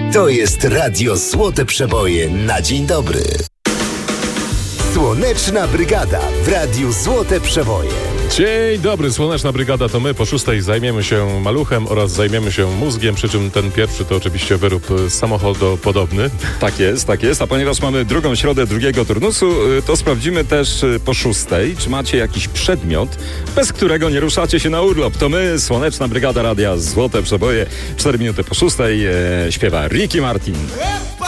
To jest Radio Złote Przeboje na dzień dobry. Słoneczna Brygada w Radiu Złote Przeboje. Dzień dobry, Słoneczna Brygada to my. Po 6 zajmiemy się maluchem oraz zajmiemy się mózgiem, przy czym ten pierwszy to oczywiście wyrób samochodopodobny. Tak jest. A ponieważ mamy drugą środę drugiego turnusu, to sprawdzimy też po 6, czy macie jakiś przedmiot, bez którego nie ruszacie się na urlop. To my, Słoneczna Brygada Radia Złote Przeboje. 4 minuty po 6 śpiewa Ricky Martin.